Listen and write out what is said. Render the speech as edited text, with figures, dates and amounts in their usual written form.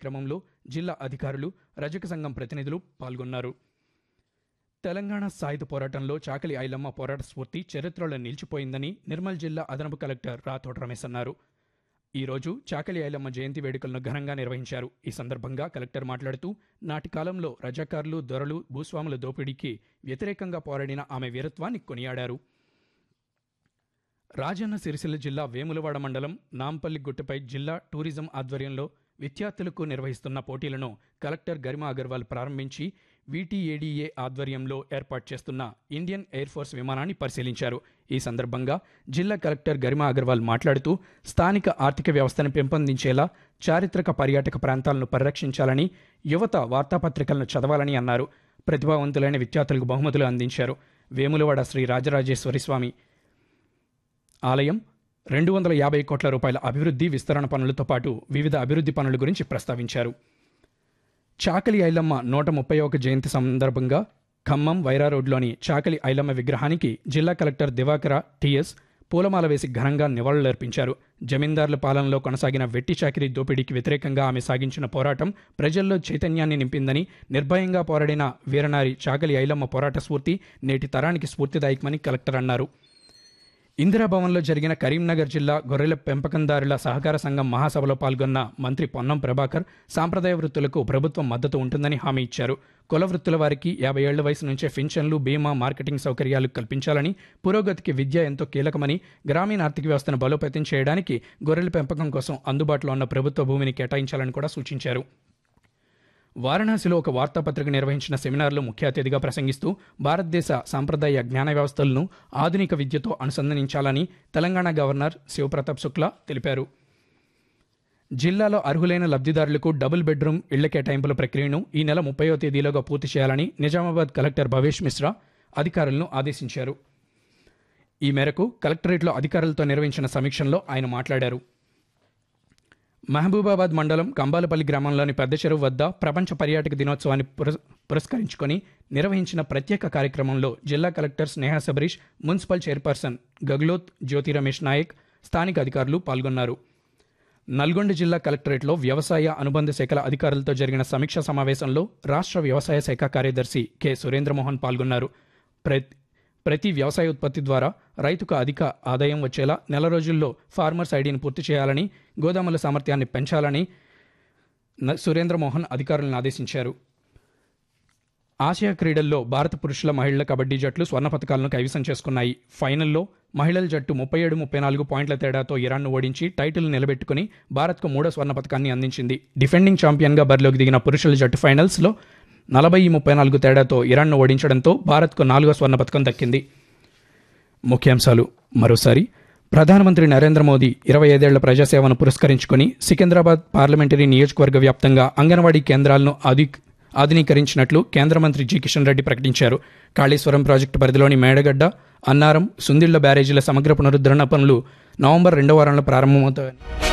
కార్యక్రమంలో జిల్లా అధికారులు, రజక సంఘం ప్రతినిధులు పాల్గొన్నారు. తెలంగాణ సాయుధ పోరాటంలో చాకలి ఐలమ్మ పోరాట స్ఫూర్తి చరిత్రలో నిలిచిపోయిందని నిర్మల్ జిల్లా అదనపు కలెక్టర్ రాథోడ్ రమేష్ అన్నారు. ఈరోజు చాకలి ఐలమ్మ జయంతి వేడుకలను ఘనంగా నిర్వహించారు. ఈ సందర్భంగా కలెక్టర్ మాట్లాడుతూ నాటి కాలంలో రజాకారులు, దొరలు, భూస్వాముల దోపిడీకి వ్యతిరేకంగా పోరాడిన ఆమె వీరత్వాన్ని కొనియాడారు. రాజన్న సిరిసిల్ల జిల్లా వేములవాడ మండలం నాంపల్లి గుట్టపై జిల్లా టూరిజం ఆధ్వర్యంలో విద్యార్థులకు నిర్వహిస్తున్న పోటీలను కలెక్టర్ గరిమా అగర్వాల్ ప్రారంభించి వీటీఏడీఏ ఆధ్వర్యంలో ఏర్పాటు చేస్తున్న ఇండియన్ ఎయిర్ ఫోర్స్ విమానాన్ని పరిశీలించారు. ఈ సందర్భంగా జిల్లా కలెక్టర్ గరిమా అగర్వాల్ మాట్లాడుతూ స్థానిక ఆర్థిక వ్యవస్థను పెంపొందించేలా చారిత్రక పర్యాటక ప్రాంతాలను పరిరక్షించాలని, యువత వార్తాపత్రికలను చదవాలని అన్నారు. ప్రతిభావంతులైన విద్యార్థులకు బహుమతులు అందించారు. వేములవాడ శ్రీ రాజరాజేశ్వరి స్వామి ఆలయం 250 కోట్ల రూపాయల అభివృద్ధి, విస్తరణ పనులతో పాటు వివిధ అభివృద్ధి పనుల గురించి ప్రస్తావించారు. చాకలి ఐలమ్మ 131 జయంతి సందర్భంగా ఖమ్మం వైరా రోడ్లోని చాకలి ఐలమ్మ విగ్రహానికి జిల్లా కలెక్టర్ దివాకర టిఎస్ పూలమాల వేసి ఘనంగా నివాళులర్పించారు. జమీందారుల పాలనలో కొనసాగిన వెట్టి చాకిరీ దోపిడీకి వ్యతిరేకంగా ఆమె సాగించిన పోరాటం ప్రజల్లో చైతన్యాన్ని నింపిందని, నిర్భయంగా పోరాడిన వీరనారి చాకలి ఐలమ్మ పోరాట స్ఫూర్తి నేటి తరానికి స్ఫూర్తిదాయకమని కలెక్టర్ అన్నారు. ఇందిరాభవన్లో జరిగిన కరీంనగర్ జిల్లా గొర్రెల పెంపకందారుల సహకార సంఘం మహాసభలో పాల్గొన్న మంత్రి పొన్నం ప్రభాకర్ సాంప్రదాయ వృత్తులకు ప్రభుత్వం మద్దతు ఉంటుందని హామీ ఇచ్చారు. కుల వృత్తుల వారికి 50 ఏళ్ల వయసు నుంచే పింఛన్లు, బీమా, మార్కెటింగ్ సౌకర్యాలు కల్పించాలని, పురోగతికి విద్య ఎంతో కీలకమని, గ్రామీణ ఆర్థిక వ్యవస్థను బలోపేతం చేయడానికి గొర్రెల పెంపకం కోసం అందుబాటులో ఉన్న ప్రభుత్వ భూమిని కేటాయించాలని కూడా సూచించారు. వారణాసిలో ఒక వార్తాపత్రిక నిర్వహించిన సెమినార్లో ముఖ్య అతిథిగా ప్రసంగిస్తూ భారతదేశ సాంప్రదాయ జ్ఞాన వ్యవస్థలను ఆధునిక విద్యతో అనుసంధానించాలని తెలంగాణ గవర్నర్ శివప్రతాప్ శుక్లా తెలిపారు. జిల్లాలో అర్హులైన లబ్ధిదారులకు డబుల్ బెడ్రూమ్ ఇళ్ల కేటాయింపుల ప్రక్రియను ఈ నెల 30వ తేదీలోగా పూర్తి చేయాలని నిజామాబాద్ కలెక్టర్ భవేష్ మిశ్రా అధికారులను ఆదేశించారు. ఈ మేరకు కలెక్టరేట్లో అధికారులతో నిర్వహించిన సమీక్షలో ఆయన మాట్లాడారు. మహబూబాబాద్ మండలం కంబాలపల్లి గ్రామంలోని పెద్ద చెరువు వద్ద ప్రపంచ పర్యాటక దినోత్సవాన్ని పురస్కరించుకొని నిర్వహించిన ప్రత్యేక కార్యక్రమంలో జిల్లా కలెక్టర్ స్నేహ సబరీష్, మున్సిపల్ చైర్పర్సన్ గగ్లోత్ జ్యోతి రమేష్ నాయక్, స్థానిక అధికారులు పాల్గొన్నారు. నల్గొండ జిల్లా కలెక్టరేట్లో వ్యవసాయ అనుబంధ శాఖల అధికారులతో జరిగిన సమీక్షా సమావేశంలో రాష్ట్ర వ్యవసాయ శాఖ కార్యదర్శి కె సురేంద్రమోహన్ పాల్గొన్నారు. ప్రతి వ్యవసాయ ఉత్పత్తి ద్వారా రైతుకు అధిక ఆదాయం వచ్చేలా నెల రోజుల్లో ఫార్మర్స్ ఐడిని పూర్తి చేయాలని, గోదాముల సామర్థ్యాన్ని పెంచాలని సురేంద్రమోహన్ అధికారులను ఆదేశించారు. ఆసియా క్రీడల్లో భారత పురుషుల, మహిళల కబడ్డీ జట్లు స్వర్ణ పతకాలను కైవసం చేసుకున్నాయి. ఫైనల్లో మహిళల జట్టు 37-34 పాయింట్ల తేడాతో ఇరాన్ను ఓడించి టైటిల్ నిలబెట్టుకుని భారత్కు 3వ స్వర్ణ పతకాన్ని అందించింది. డిఫెండింగ్ ఛాంపియన్గా బరిలోకి దిగిన పురుషుల జట్టు ఫైనల్స్లో 40-34 తేడాతో ఇరాన్ను ఓడించడంతో భారత్కు 4వ స్వర్ణ పతకం దక్కింది. ముఖ్యాంశాలు మరోసారి. ప్రధానమంత్రి నరేంద్ర మోదీ 25 ఏళ్ల ప్రజాసేవను పురస్కరించుకుని సికింద్రాబాద్ పార్లమెంటరీ నియోజకవర్గ వ్యాప్తంగా అంగన్వాడీ కేంద్రాలను ఆధునీకరించినట్లు కేంద్ర మంత్రి జి కిషన్ రెడ్డి ప్రకటించారు. కాళేశ్వరం ప్రాజెక్టు పరిధిలోని మేడగడ్డ, అన్నారం, సుందిళ్ల బ్యారేజీల సమగ్ర పునరుద్ధరణ పనులు నవంబర్ 2వ వారంలో ప్రారంభమవుతాయని